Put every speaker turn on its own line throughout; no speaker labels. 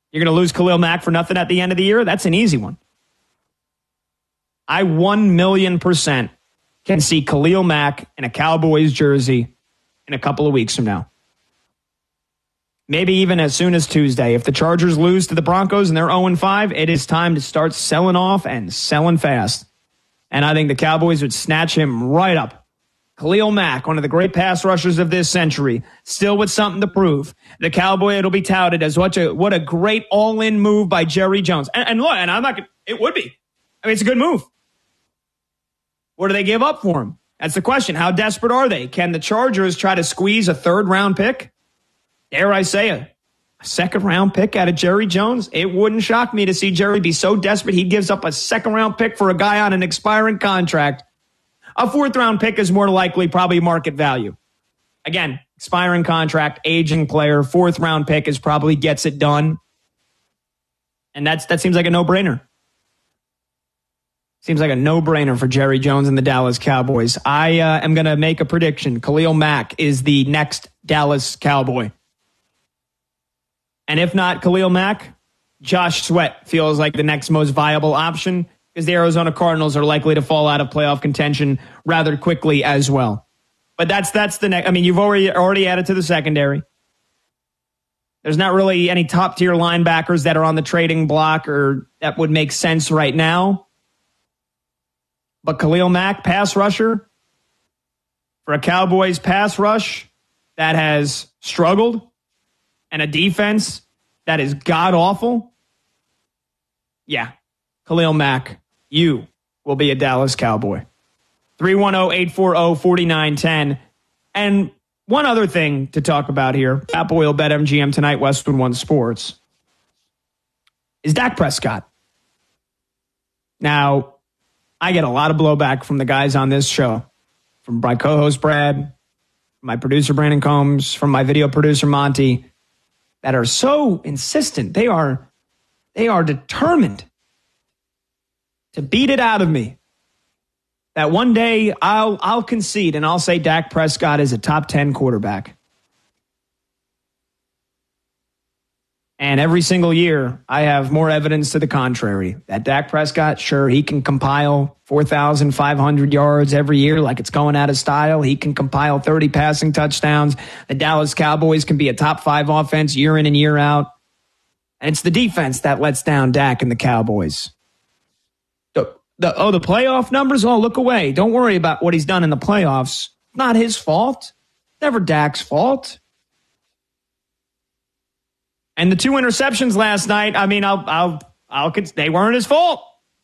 You're going to lose Khalil Mack for nothing at the end of the year? That's an easy one. I 1,000,000% can see Khalil Mack in a Cowboys jersey in a couple of weeks from now. Maybe even as soon as Tuesday. If the Chargers lose to the Broncos and they're 0-5, it is time to start selling off and selling fast. And I think the Cowboys would snatch him right up. Khalil Mack, one of the great pass rushers of this century, still with something to prove. The Cowboy, it'll be touted as what a great all-in move by Jerry Jones. And look, and I'm not gonna, it would be. I mean, it's a good move. What do they give up for him? That's the question. How desperate are they? Can the Chargers try to squeeze a third-round pick? Dare I say a second-round pick out of Jerry Jones? It wouldn't shock me to see Jerry be so desperate he gives up a second-round pick for a guy on an expiring contract. A fourth-round pick is more likely probably market value. Again, expiring contract, aging player, fourth-round pick is probably gets it done. And that seems like a no-brainer. Seems like a no-brainer for Jerry Jones and the Dallas Cowboys. I am going to make a prediction. Khalil Mack is the next Dallas Cowboy. And if not Khalil Mack, Josh Sweat feels like the next most viable option because the Arizona Cardinals are likely to fall out of playoff contention rather quickly as well. But that's the next. I mean, you've already added to the secondary. There's not really any top-tier linebackers that are on the trading block or that would make sense right now. But Khalil Mack, pass rusher, for a Cowboys pass rush that has struggled, and a defense that is god-awful, yeah, Khalil Mack, you will be a Dallas Cowboy. 310-840-4910. And one other thing to talk about here, Pat Boyle, BetMGM tonight, Westwood One Sports, is Dak Prescott. Now, I get a lot of blowback from the guys on this show, from my co-host Brad, from my producer Brandon Combs, from my video producer Monty, that are so insistent. They are determined to beat it out of me. That one day I'll concede and I'll say Dak Prescott is a top 10 quarterback. And every single year I have more evidence to the contrary. That Dak Prescott, sure, he can compile 4,500 yards every year like it's going out of style. He can compile 30 passing touchdowns. The Dallas Cowboys can be a top 5 offense year in and year out. And it's the defense that lets down Dak and the Cowboys. The playoff numbers? Oh, look away. Don't worry about what he's done in the playoffs. Not his fault. Never Dak's fault. And the 2 interceptions last night, I mean, they weren't his fault.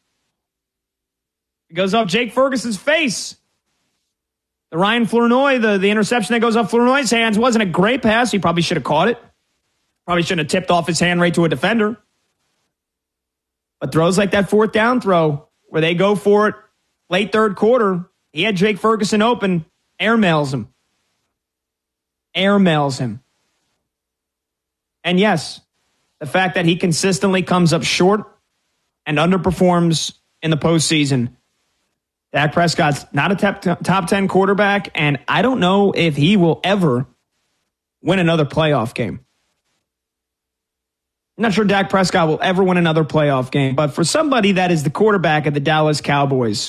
It goes off Jake Ferguson's face. The Ryan Flournoy, the interception that goes off Flournoy's hands wasn't a great pass. He probably should have caught it. Probably shouldn't have tipped off his hand right to a defender. But throws like that fourth down throw where they go for it late third quarter, he had Jake Ferguson open, airmails him. And yes, the fact that he consistently comes up short and underperforms in the postseason. Dak Prescott's not a top 10 quarterback, and I don't know if he will ever win another playoff game. I'm not sure Dak Prescott will ever win another playoff game, but for somebody that is the quarterback of the Dallas Cowboys,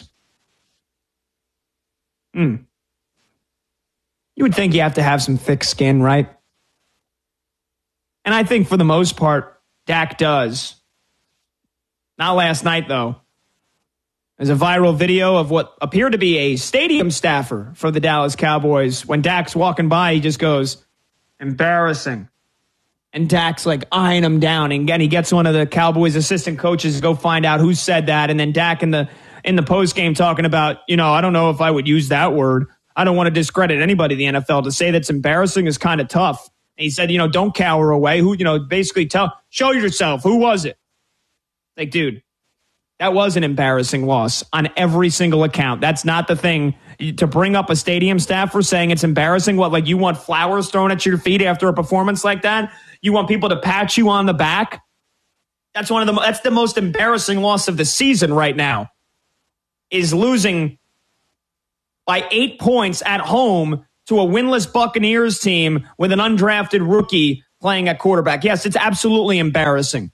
you would think you have to have some thick skin, right? And I think for the most part, Dak does. Not last night, though. There's a viral video of what appeared to be a stadium staffer for the Dallas Cowboys. When Dak's walking by, he just goes, embarrassing. And Dak's like eyeing him down. And again, he gets one of the Cowboys assistant coaches to go find out who said that. And then Dak in the postgame talking about, I don't know if I would use that word. I don't want to discredit anybody in the NFL. To say that's embarrassing is kind of tough. And he said, don't cower away. Basically show yourself. Who was it? Like, dude, that was an embarrassing loss on every single account. That's not the thing. To bring up a stadium staffer saying it's embarrassing, what, like you want flowers thrown at your feet after a performance like that? You want people to pat you on the back? That's the most embarrassing loss of the season right now, is losing by 8 points at home to a winless Buccaneers team with an undrafted rookie playing at quarterback. Yes, it's absolutely embarrassing.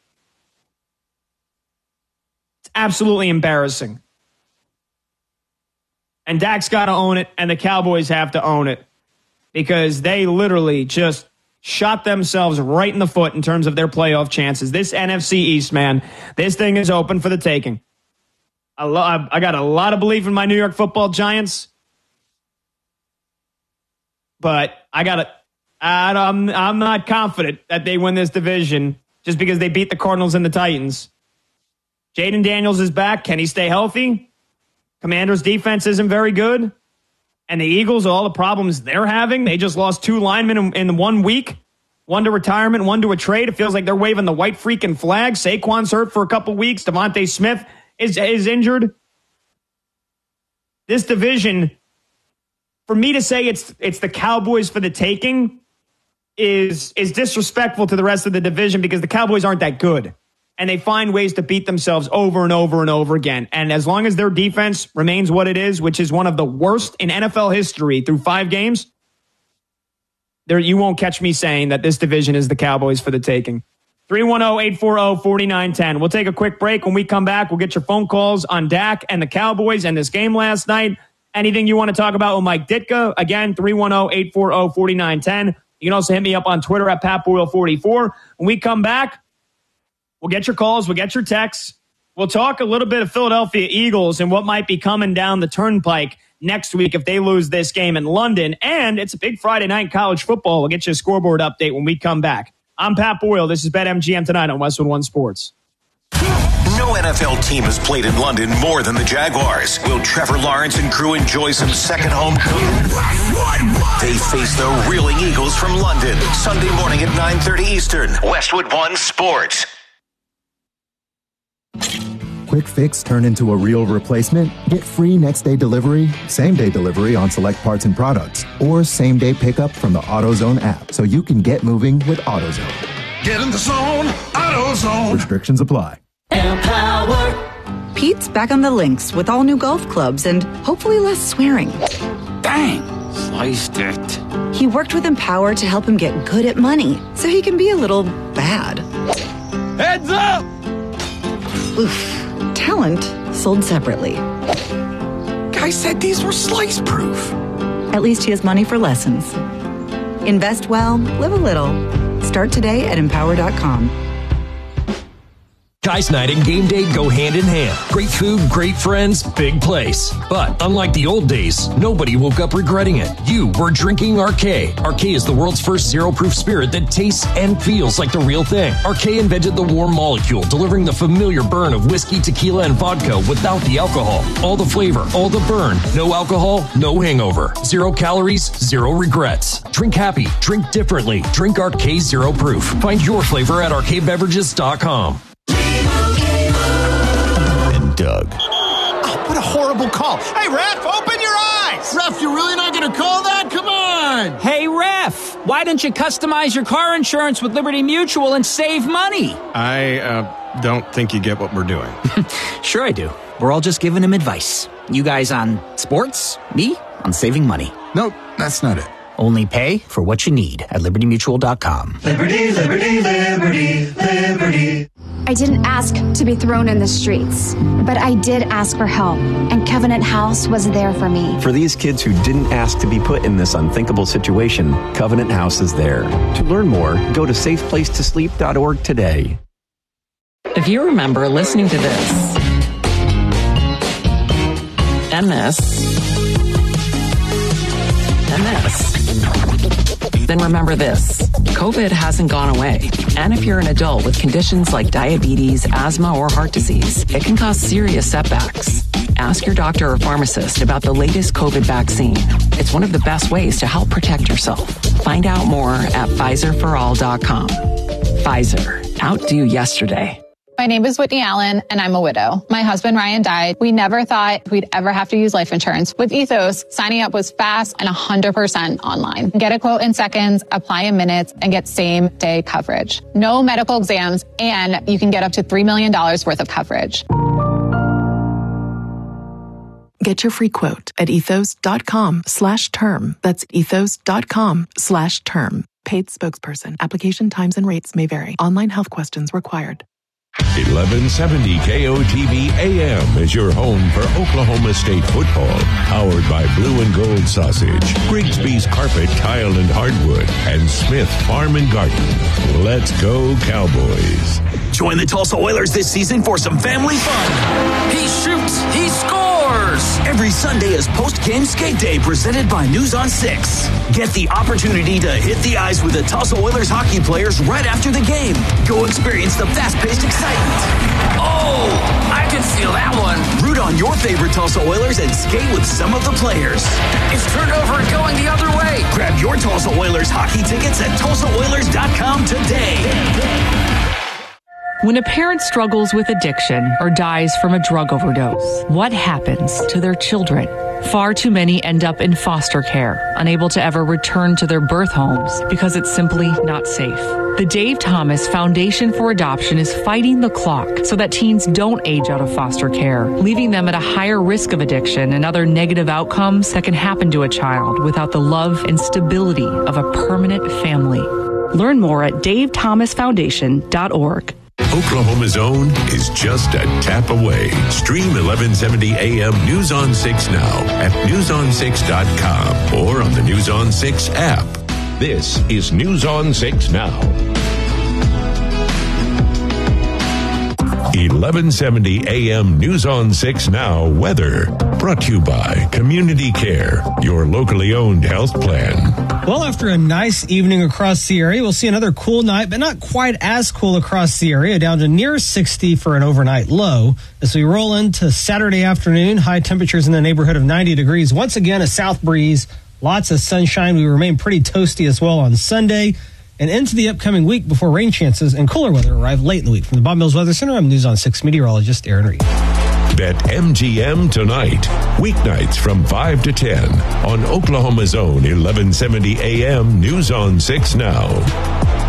It's absolutely embarrassing. And Dak's got to own it, and the Cowboys have to own it because they literally just shot themselves right in the foot in terms of their playoff chances. This NFC East, man, this thing is open for the taking. I got a lot of belief in my New York Football Giants, but I'm not confident that they win this division just because they beat the Cardinals and the Titans. Jaden Daniels is back. Can he stay healthy? Commanders' defense isn't very good. And the Eagles, all the problems they're having, they just lost 2 linemen in 1 week. 1 to retirement, 1 to a trade. It feels like they're waving the white freaking flag. Saquon's hurt for a couple weeks. Devontae Smith is injured. This division, for me to say it's the Cowboys for the taking is disrespectful to the rest of the division because the Cowboys aren't that good. And they find ways to beat themselves over and over and over again. And as long as their defense remains what it is, which is one of the worst in NFL history through 5 games, you won't catch me saying that this division is the Cowboys for the taking. 310-840-4910. We'll take a quick break. When we come back, we'll get your phone calls on Dak and the Cowboys and this game last night. Anything you want to talk about with Mike Ditka, again, 310-840-4910. You can also hit me up on Twitter at PatBoyle44. When we come back, we'll get your calls. We'll get your texts. We'll talk a little bit of Philadelphia Eagles and what might be coming down the turnpike next week if they lose this game in London. And it's a big Friday night in college football. We'll get you a scoreboard update when we come back. I'm Pat Boyle. This is BetMGM tonight on Westwood One Sports.
No NFL team has played in London more than the Jaguars. Will Trevor Lawrence and crew enjoy some second home cooking? They face the reeling Eagles from London. Sunday morning at 9:30 Eastern. Westwood One Sports.
Quick fix turn into a real replacement? Get free next day delivery, same day delivery on select parts and products, or same day pickup from the AutoZone app so you can get moving with AutoZone.
Get in the zone, AutoZone.
Restrictions apply.
Empower. Pete's back on the links with all new golf clubs and hopefully less swearing.
Bang! Sliced it.
He worked with Empower to help him get good at money so he can be a little bad.
Heads up!
Oof. Talent sold separately.
Guy said these were slice-proof.
At least he has money for lessons. Invest well, live a little. Start today at Empower.com.
Guys Night and game day go hand in hand. Great food, great friends, big place. But unlike the old days, nobody woke up regretting it. You were drinking Arcade. Arcade is the world's first zero-proof spirit that tastes and feels like the real thing. Arcade invented the warm molecule, delivering the familiar burn of whiskey, tequila, and vodka without the alcohol. All the flavor, all the burn. No alcohol, no hangover. 0 calories, 0 regrets. Drink happy, drink differently. Drink Arcade Zero Proof. Find your flavor at arcadebeverages.com.
Doug.
Oh, what a horrible call. Hey, ref, open your eyes. Ref, you're really not going to call that? Come on.
Hey, ref, why don't you customize your car insurance with Liberty Mutual and save money?
I don't think you get what we're doing.
Sure I do. We're all just giving him advice. You guys on sports, me on saving money.
Nope, that's not it.
Only pay for what you need at libertymutual.com.
Liberty, liberty, liberty, liberty.
I didn't ask to be thrown in the streets, but I did ask for help, and Covenant House was there for me.
For these kids who didn't ask to be put in this unthinkable situation, Covenant House is there. To learn more, go to safeplacetosleep.org today.
If you remember listening to this, and this, and this, then remember this. COVID hasn't gone away. And if you're an adult with conditions like diabetes, asthma, or heart disease, it can cause serious setbacks. Ask your doctor or pharmacist about the latest COVID vaccine. It's one of the best ways to help protect yourself. Find out more at PfizerForAll.com. Pfizer. Outdo yesterday.
My name is Whitney Allen, and I'm a widow. My husband, Ryan, died. We never thought we'd ever have to use life insurance. With Ethos, signing up was fast and 100% online. Get a quote in seconds, apply in minutes, and get same-day coverage. No medical exams, and you can get up to $3 million worth of coverage.
Get your free quote at ethos.com/term. That's ethos.com/term. Paid spokesperson. Application times and rates may vary. Online health questions required.
1170 KOTB AM is your home for Oklahoma State football. Powered by Blue and Gold Sausage, Grigsby's Carpet, Tile and Hardwood, and Smith Farm and Garden. Let's go Cowboys.
Join the Tulsa Oilers this season for some family fun. He shoots, he scores. Every Sunday is post-game skate day presented by News on 6. Get the opportunity to hit the ice with the Tulsa Oilers hockey players right after the game. Go experience the fast-paced excitement. Oh, I can feel that one. Root on your favorite Tulsa Oilers and skate with some of the players. It's turned over and going the other way. Grab your Tulsa Oilers hockey tickets at TulsaOilers.com today.
When a parent struggles with addiction or dies from a drug overdose, what happens to their children? Far too many end up in foster care, unable to ever return to their birth homes because it's simply not safe. The Dave Thomas Foundation for Adoption is fighting the clock so that teens don't age out of foster care, leaving them at a higher risk of addiction and other negative outcomes that can happen to a child without the love and stability of a permanent family. Learn more at davethomasfoundation.org.
Oklahoma's Own is just a tap away. Stream 1170 AM News on 6 now at newson6.com or on the News on 6 app. This is News on 6 Now. 1170 AM News on 6 Now weather. Brought to you by Community Care, your locally owned health plan.
Well, after a nice evening across the area, we'll see another cool night, but not quite as cool across the area, down to near 60 for an overnight low. As we roll into Saturday afternoon, high temperatures in the neighborhood of 90 degrees. Once again, a south breeze, lots of sunshine. We remain pretty toasty as well on Sunday and into the upcoming week before rain chances and cooler weather arrive late in the week. From the Bob Mills Weather Center, I'm News on 6 meteorologist Aaron Reed.
Bet MGM tonight. Weeknights from 5 to 10 on Oklahoma's Own 1170 AM News on 6 Now.